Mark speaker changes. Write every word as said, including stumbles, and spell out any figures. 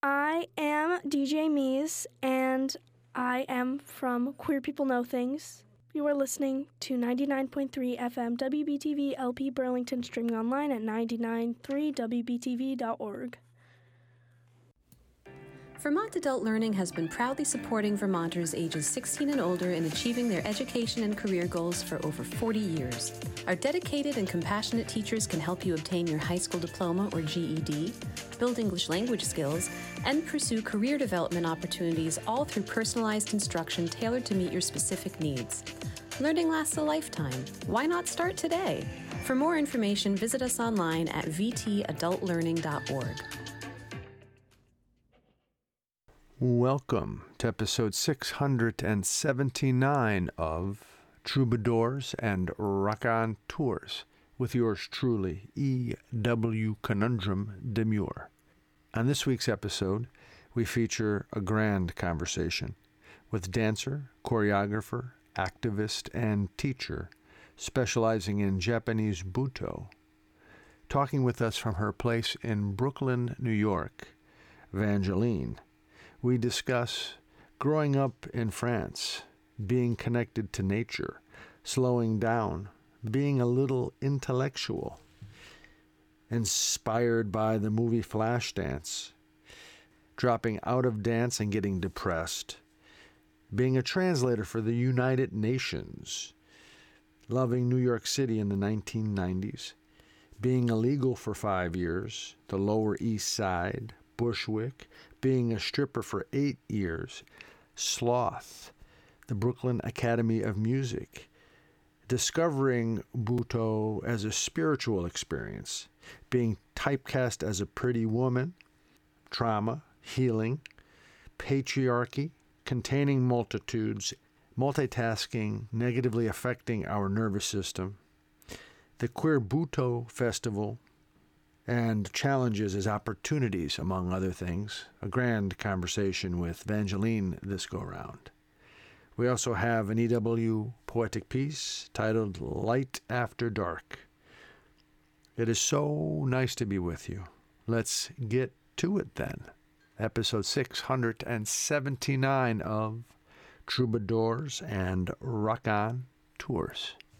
Speaker 1: I am D J Mies, and I am from Queer People Know Things. You are listening to ninety-nine point three F M W B T V L P Burlington, streaming online at nine nine three W B T V dot org.
Speaker 2: Vermont Adult Learning has been proudly supporting Vermonters ages sixteen and older in achieving their education and career goals for over forty years. Our dedicated and compassionate teachers can help you obtain your high school diploma or G E D, build English language skills, and pursue career development opportunities, all through personalized instruction tailored to meet your specific needs. Learning lasts a lifetime. Why not start today? For more information, visit us online at v t adult learning dot org.
Speaker 3: Welcome to episode six hundred seventy-nine of Troubadours and Rock-On Tours with yours truly, E W Conundrum Demure. On this week's episode, we feature a grand conversation with dancer, choreographer, activist, and teacher specializing in Japanese Buto. Talking with us from her place in Brooklyn, New York, Vangeline, we discuss growing up in France, being connected to nature, slowing down, being a little intellectual, inspired by the movie Flashdance, dropping out of dance and getting depressed, being a translator for the United Nations, loving New York City in the nineteen nineties, being illegal for five years, the Lower East Side, Bushwick, being a stripper for eight years, Sloth, the Brooklyn Academy of Music, discovering Buto as a spiritual experience, being typecast as a pretty woman, trauma, healing, patriarchy, containing multitudes, multitasking, negatively affecting our nervous system, the Queer Buto Festival, and challenges as opportunities, among other things. A grand conversation with Vangeline this go-round. We also have an E W poetic piece titled Light After Dark. It is so nice to be with you. Let's get to it then. Episode six hundred seventy-nine of Troubadours and Rock-On Tours.